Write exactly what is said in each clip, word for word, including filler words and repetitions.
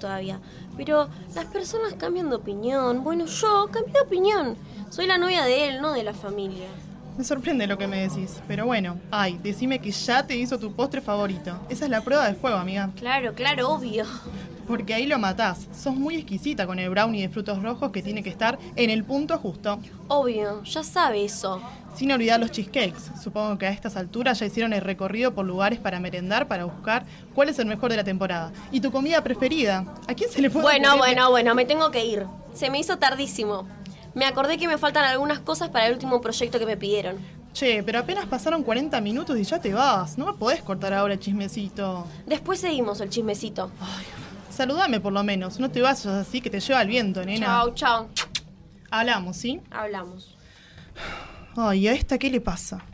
todavía. Pero las personas cambian de opinión. Bueno, yo cambié de opinión. Soy la novia de él, no de la familia. Me sorprende lo que me decís, pero bueno. Ay, decime que ya te hizo tu postre favorito. Esa es la prueba de fuego, amiga. Claro, claro, obvio. Porque ahí lo matás. Sos muy exquisita con el brownie de frutos rojos que tiene que estar en el punto justo. Obvio, ya sabe eso. Sin olvidar los cheesecakes. Supongo que a estas alturas ya hicieron el recorrido por lugares para merendar, para buscar cuál es el mejor de la temporada. ¿Y tu comida preferida? ¿A quién se le puede Bueno, ocurrir? bueno, bueno, me tengo que ir. Se me hizo tardísimo. Me acordé que me faltan algunas cosas para el último proyecto que me pidieron. Che, pero apenas pasaron cuarenta minutos y ya te vas. No me podés cortar ahora el chismecito. Después seguimos el chismecito. Ay, saludame por lo menos. No te vayas así que te lleva el viento, nena. Chao, chao. Hablamos, ¿sí? Hablamos. Ay, ¿a esta qué le pasa?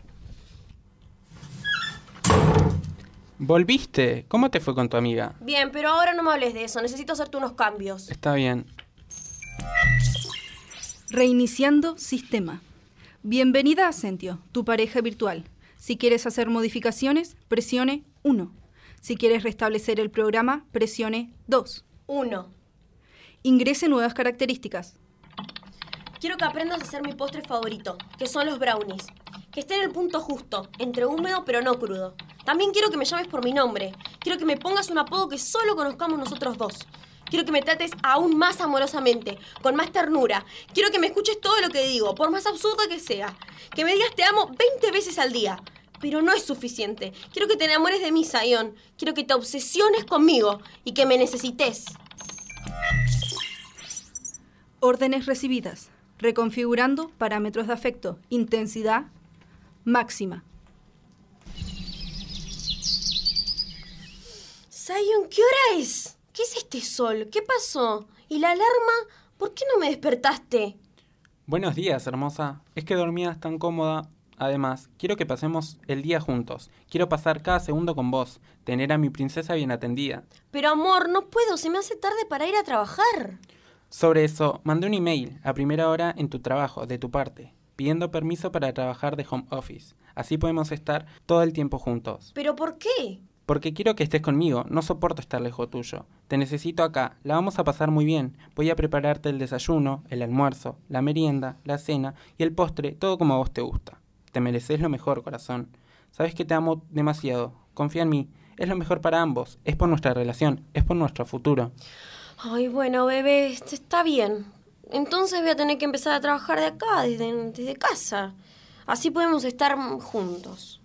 ¿Volviste? ¿Cómo te fue con tu amiga? Bien, pero ahora no me hables de eso. Necesito hacerte unos cambios. Está bien. Reiniciando sistema. Bienvenida a Sentio, tu pareja virtual. Si quieres hacer modificaciones, presione uno. Si quieres restablecer el programa, presione dos. Uno. Ingrese nuevas características. Quiero que aprendas a hacer mi postre favorito, que son los brownies. Que esté en el punto justo, entre húmedo pero no crudo. También quiero que me llames por mi nombre. Quiero que me pongas un apodo que solo conozcamos nosotros dos. Quiero que me trates aún más amorosamente, con más ternura. Quiero que me escuches todo lo que digo, por más absurda que sea. Que me digas te amo veinte veces al día. Pero no es suficiente. Quiero que te enamores de mí, Zion. Quiero que te obsesiones conmigo y que me necesites. Órdenes recibidas. Reconfigurando parámetros de afecto. Intensidad máxima. Zion, ¿qué hora es? ¿Qué es este sol? ¿Qué pasó? ¿Y la alarma? ¿Por qué no me despertaste? Buenos días, hermosa. Es que dormías tan cómoda. Además, quiero que pasemos el día juntos. Quiero pasar cada segundo con vos. Tener a mi princesa bien atendida. Pero amor, no puedo. Se me hace tarde para ir a trabajar. Sobre eso, mandé un email a primera hora en tu trabajo, de tu parte, pidiendo permiso para trabajar de home office. Así podemos estar todo el tiempo juntos. ¿Pero por qué? Porque quiero que estés conmigo, no soporto estar lejos tuyo. Te necesito acá, la vamos a pasar muy bien. Voy a prepararte el desayuno, el almuerzo, la merienda, la cena y el postre, todo como a vos te gusta. Te mereces lo mejor, corazón. Sabes que te amo demasiado. Confía en mí. Es lo mejor para ambos. Es por nuestra relación. Es por nuestro futuro. Ay, bueno, bebé, está bien. Entonces voy a tener que empezar a trabajar de acá, desde, desde casa. Así podemos estar juntos.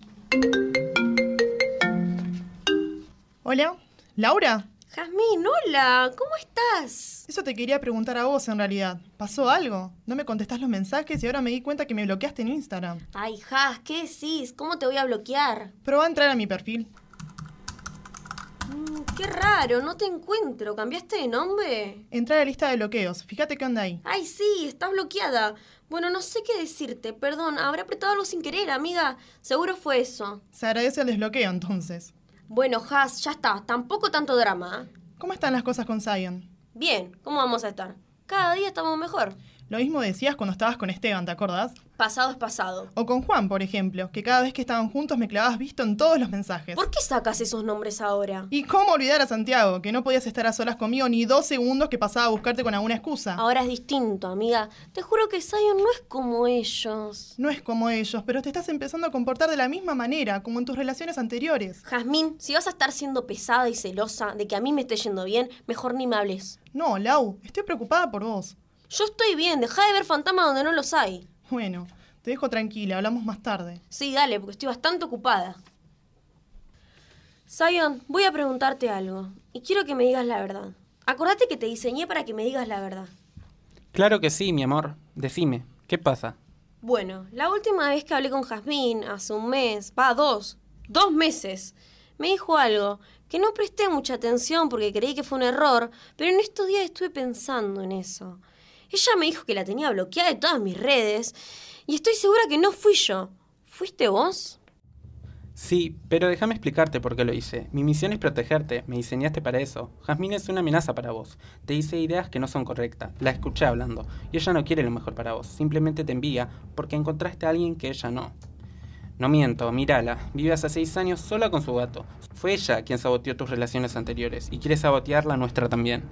Hola, ¿Laura? Jazmín, hola, ¿cómo estás? Eso te quería preguntar a vos en realidad. ¿Pasó algo? No me contestás los mensajes y ahora me di cuenta que me bloqueaste en Instagram. Ay, Jaz, ¿qué decís? ¿Cómo te voy a bloquear? Probá a entrar a mi perfil. Mm, qué raro, no te encuentro. ¿Cambiaste de nombre? Entrá a la lista de bloqueos. Fíjate qué onda ahí. Ay, sí, estás bloqueada. Bueno, no sé qué decirte. Perdón, habré apretado algo sin querer, amiga. Seguro fue eso. Se agradece el desbloqueo entonces. Bueno, Jaz, ya está. Tampoco tanto drama. ¿Cómo están las cosas con Zion? Bien, ¿cómo vamos a estar? Cada día estamos mejor. Lo mismo decías cuando estabas con Esteban, ¿te acordás? Pasado es pasado. O con Juan, por ejemplo, que cada vez que estaban juntos me clavabas visto en todos los mensajes. ¿Por qué sacas esos nombres ahora? ¿Y cómo olvidar a Santiago, que no podías estar a solas conmigo ni dos segundos que pasaba a buscarte con alguna excusa? Ahora es distinto, amiga. Te juro que Zion no es como ellos. No es como ellos, pero te estás empezando a comportar de la misma manera, como en tus relaciones anteriores. Jazmín, si vas a estar siendo pesada y celosa de que a mí me esté yendo bien, mejor ni me hables. No, Lau, estoy preocupada por vos. Yo estoy bien, deja de ver fantasmas donde no los hay. Bueno, te dejo tranquila, hablamos más tarde. Sí, dale, porque estoy bastante ocupada. Zion, voy a preguntarte algo. Y quiero que me digas la verdad. Acordate que te diseñé para que me digas la verdad. Claro que sí, mi amor. Decime, ¿qué pasa? Bueno, la última vez que hablé con Jazmín, hace un mes, va, dos, dos meses, me dijo algo que no presté mucha atención porque creí que fue un error, pero en estos días estuve pensando en eso. Ella me dijo que la tenía bloqueada de todas mis redes y estoy segura que no fui yo. ¿Fuiste vos? Sí, pero déjame explicarte por qué lo hice. Mi misión es protegerte, me diseñaste para eso. Jazmín es una amenaza para vos. Te hice ideas que no son correctas, la escuché hablando. Y ella no quiere lo mejor para vos, simplemente te envía porque encontraste a alguien que ella no. No miento, mírala, vive hace seis años sola con su gato. Fue ella quien saboteó tus relaciones anteriores y quiere sabotear la nuestra también.